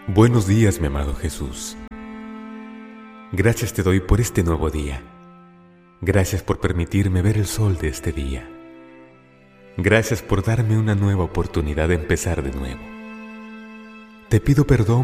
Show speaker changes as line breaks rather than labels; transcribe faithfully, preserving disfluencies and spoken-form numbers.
Buenos días, mi amado Jesús. Gracias te doy por este nuevo día. Gracias por permitirme ver el sol de este día. Gracias por darme una nueva oportunidad de empezar de nuevo. Te pido perdón